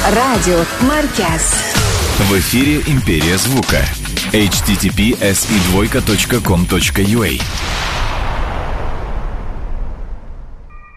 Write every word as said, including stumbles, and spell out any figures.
Радио Маркяз. В эфире «Империя звука». эйч ти ти пи эс и двойка точка ком точка ю а.